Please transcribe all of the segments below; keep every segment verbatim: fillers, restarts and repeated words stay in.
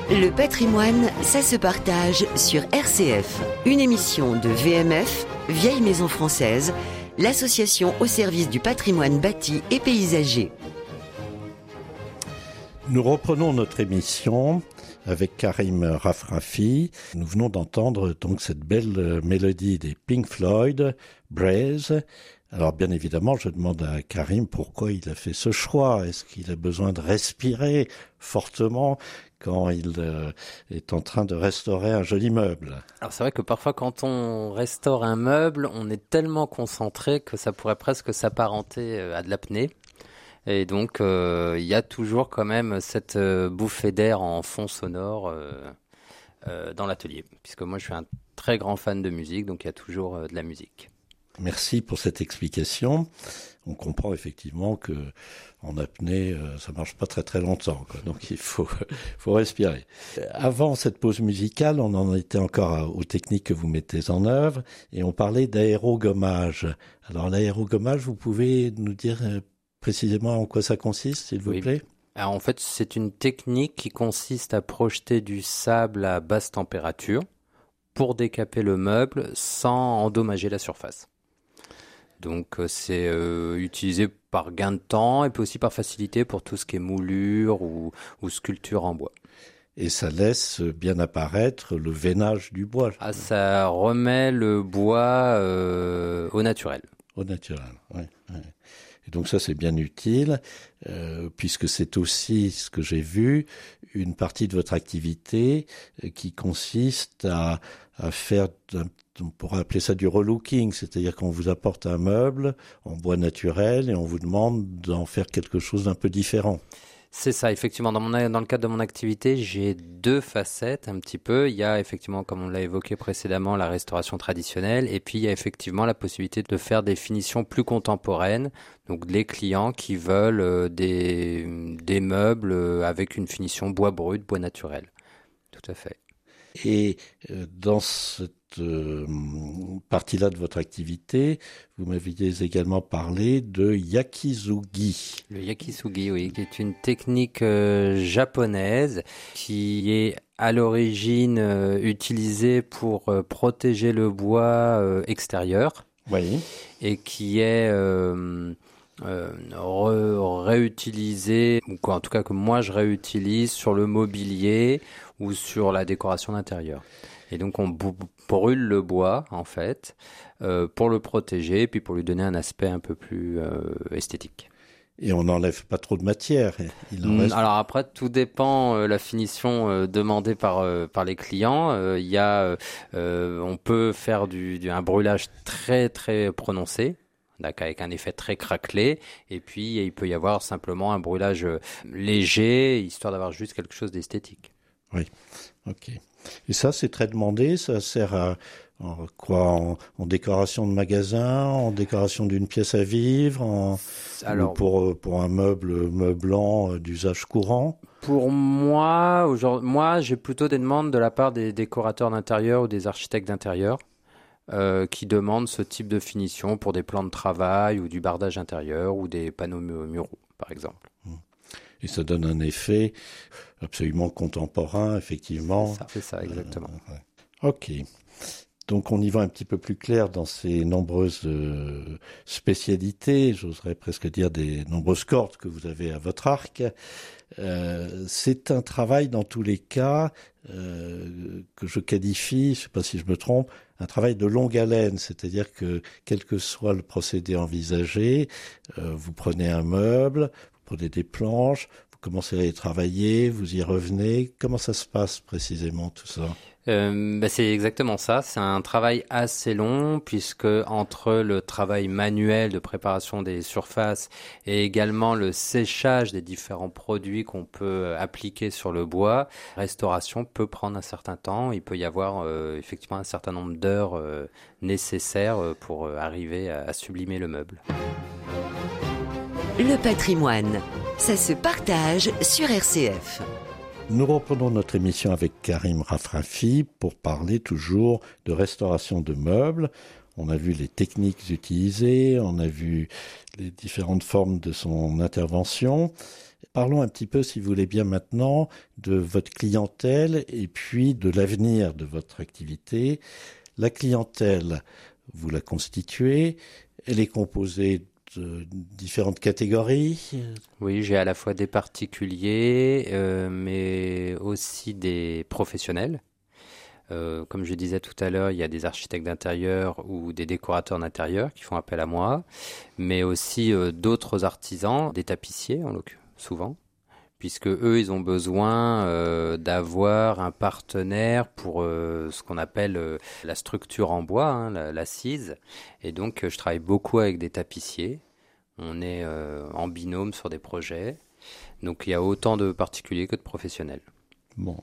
Le patrimoine, ça se partage sur R C F. Une émission de V M F, Vieille Maison Française, l'association au service du patrimoine bâti et paysager. Nous reprenons notre émission avec Karim Rafrafi. Nous venons d'entendre donc cette belle mélodie des Pink Floyd, Breathe. Alors bien évidemment, je demande à Karim pourquoi il a fait ce choix. Est-ce qu'il a besoin de respirer fortement quand il euh, est en train de restaurer un joli meuble? Alors c'est vrai que parfois quand on restaure un meuble, on est tellement concentré que ça pourrait presque s'apparenter à de l'apnée. Et donc, euh, il y a toujours quand même cette euh, bouffée d'air en fond sonore euh, euh, dans l'atelier. Puisque moi, je suis un très grand fan de musique, donc il y a toujours euh, de la musique. Merci pour cette explication. On comprend effectivement que en apnée, euh, ça marche pas très très longtemps, quoi. Donc il faut, faut respirer. Avant cette pause musicale, on en était encore aux techniques que vous mettez en œuvre et on parlait d'aérogommage. Alors l'aérogommage, vous pouvez nous dire euh, précisément en quoi ça consiste, s'il vous oui. plaît? Alors, en fait, c'est une technique qui consiste à projeter du sable à basse température pour décaper le meuble sans endommager la surface. Donc, c'est euh, utilisé par gain de temps et puis aussi par facilité pour tout ce qui est moulure ou, ou sculpture en bois. Et ça laisse bien apparaître le veinage du bois. Ah, ça remet le bois euh, au naturel. Au naturel, oui. oui. Et donc ça, c'est bien utile, euh, puisque c'est aussi, ce que j'ai vu, une partie de votre activité euh, qui consiste à, à faire, un, on pourrait appeler ça du relooking, c'est-à-dire qu'on vous apporte un meuble en bois naturel et on vous demande d'en faire quelque chose d'un peu différent. C'est ça, effectivement. Dans, mon, dans le cadre de mon activité, j'ai deux facettes un petit peu. Il y a effectivement, comme on l'a évoqué précédemment, la restauration traditionnelle. Et puis, il y a effectivement la possibilité de faire des finitions plus contemporaines. Donc, les clients qui veulent euh, des, des meubles avec une finition bois brut, bois naturel. Tout à fait. Et euh, dans cette euh, partie-là de votre activité, vous m'aviez également parlé de yakizugi. Le yakizugi, oui, qui est une technique euh, japonaise qui est à l'origine euh, utilisée pour euh, protéger le bois euh, extérieur. Oui. Et qui est euh, euh, re, réutilisé, ou quoi, en tout cas que moi je réutilise sur le mobilier ou sur la décoration d'intérieur. Et donc on brûle le bois en fait euh, pour le protéger et puis pour lui donner un aspect un peu plus euh, esthétique. Et on n'enlève pas trop de matière. Il en reste... Alors après, tout dépend euh, la finition euh, demandée par euh, par les clients. Euh, il y a, euh, on peut faire du, du un brûlage très très prononcé, avec un effet très craquelé, et puis il peut y avoir simplement un brûlage léger, histoire d'avoir juste quelque chose d'esthétique. Oui, ok. Et ça, c'est très demandé. Ça sert à en quoi en, en décoration de magasin, en décoration d'une pièce à vivre, en, Alors, ou pour pour un meuble meublant d'usage courant. Pour moi, aujourd'hui, moi, j'ai plutôt des demandes de la part des décorateurs d'intérieur ou des architectes d'intérieur euh, qui demandent ce type de finition pour des plans de travail ou du bardage intérieur ou des panneaux muraux, par exemple. Et ça donne un effet absolument contemporain, effectivement. C'est ça, c'est ça exactement. Euh, ouais. Ok. Donc on y va un petit peu plus clair dans ces nombreuses euh, spécialités, j'oserais presque dire des nombreuses cordes que vous avez à votre arc. Euh, c'est un travail dans tous les cas euh, que je qualifie, je ne sais pas si je me trompe, un travail de longue haleine, c'est-à-dire que quel que soit le procédé envisagé, euh, vous prenez un meuble, vous prenez des planches, vous commencez à y travailler, vous y revenez. Comment ça se passe précisément tout ça ? Euh, bah c'est exactement ça. C'est un travail assez long puisque entre le travail manuel de préparation des surfaces et également le séchage des différents produits qu'on peut appliquer sur le bois, la restauration peut prendre un certain temps. Il peut y avoir euh, effectivement un certain nombre d'heures euh, nécessaires pour euh, arriver à, à sublimer le meuble. Le patrimoine, ça se partage sur R C F. Nous reprenons notre émission avec Karim Rafrafi pour parler toujours de restauration de meubles. On a vu les techniques utilisées, on a vu les différentes formes de son intervention. parlons un petit peu, si vous voulez bien maintenant, de votre clientèle et puis de l'avenir de votre activité. La clientèle, vous la constituez, elle est composée de différentes catégories. Oui, j'ai à la fois des particuliers, euh, mais aussi des professionnels. Euh, comme je disais tout à l'heure, il y a des architectes d'intérieur ou des décorateurs d'intérieur qui font appel à moi, mais aussi euh, d'autres artisans, des tapissiers en l'occurrence, souvent, puisque eux, ils ont besoin euh, d'avoir un partenaire pour euh, ce qu'on appelle euh, la structure en bois, hein, la- l'assise. Et donc, euh, je travaille beaucoup avec des tapissiers. On est euh, en binôme sur des projets. Donc, il y a autant de particuliers que de professionnels. Bon.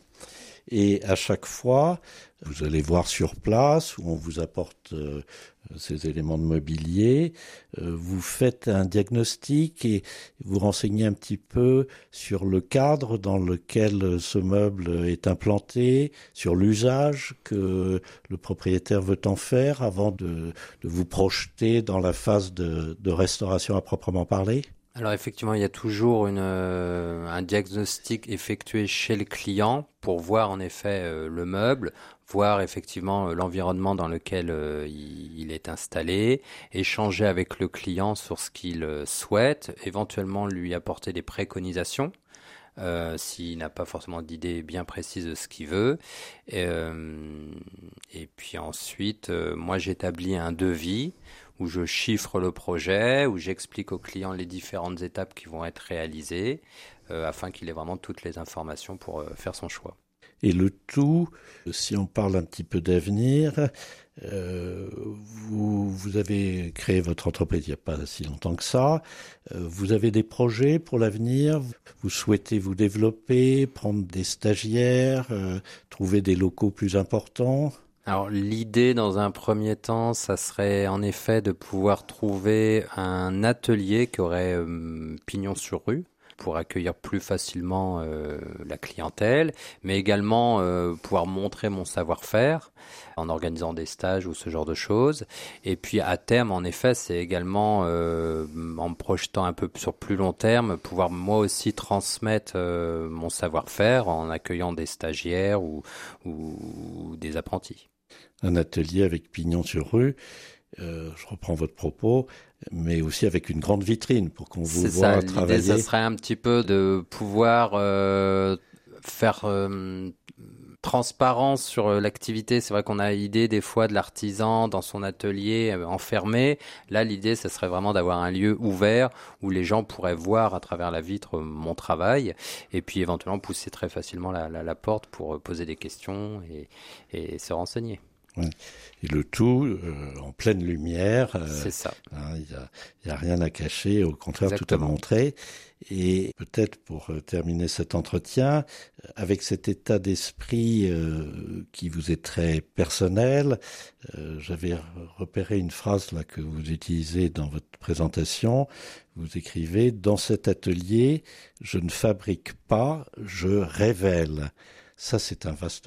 Et à chaque fois, vous allez voir sur place où on vous apporte euh, ces éléments de mobilier, euh, vous faites un diagnostic et vous renseignez un petit peu sur le cadre dans lequel ce meuble est implanté, sur l'usage que le propriétaire veut en faire avant de, de vous projeter dans la phase de, de restauration à proprement parler. Alors effectivement, il y a toujours une, euh, un diagnostic effectué chez le client pour voir en effet euh, le meuble, voir effectivement euh, l'environnement dans lequel euh, il, il est installé, échanger avec le client sur ce qu'il euh, souhaite, éventuellement lui apporter des préconisations. Euh, s'il n'a pas forcément d'idée bien précise de ce qu'il veut. Et, euh, et puis ensuite, euh, moi j'établis un devis où je chiffre le projet, où j'explique au client les différentes étapes qui vont être réalisées, euh, afin qu'il ait vraiment toutes les informations pour euh, faire son choix. Et le tout, si on parle un petit peu d'avenir, euh, vous, vous avez créé votre entreprise il n'y a pas si longtemps que ça. Euh, vous avez des projets pour l'avenir. Vous souhaitez vous développer, prendre des stagiaires, euh, trouver des locaux plus importants. Alors l'idée dans un premier temps, ça serait en effet de pouvoir trouver un atelier qui aurait euh, pignon sur rue pour accueillir plus facilement euh, la clientèle, mais également euh, pouvoir montrer mon savoir-faire en organisant des stages ou ce genre de choses. Et puis à terme, en effet, c'est également, euh, en me projetant un peu sur plus long terme, pouvoir moi aussi transmettre euh, mon savoir-faire en accueillant des stagiaires ou, ou, ou des apprentis. Un atelier avec pignon sur rue, euh, je reprends votre propos, mais aussi avec une grande vitrine pour qu'on vous voit travailler. C'est ça, l'idée, ça serait un petit peu de pouvoir euh, faire euh, transparence sur l'activité. C'est vrai qu'on a l'idée des fois de l'artisan dans son atelier euh, enfermé. Là, l'idée, ça serait vraiment d'avoir un lieu ouvert où les gens pourraient voir à travers la vitre mon travail et puis éventuellement pousser très facilement la, la, la porte pour poser des questions et, et se renseigner. Ouais. Et le tout euh, en pleine lumière. Euh, C'est ça. Il hein, n'y a, y a rien à cacher, au contraire, Exactement. tout à montrer. Et peut-être pour euh, terminer cet entretien, euh, avec cet état d'esprit euh, qui vous est très personnel, euh, j'avais repéré une phrase là que vous utilisez dans votre présentation. Vous écrivez « Dans cet atelier, je ne fabrique pas, je révèle ». Ça, c'est un vaste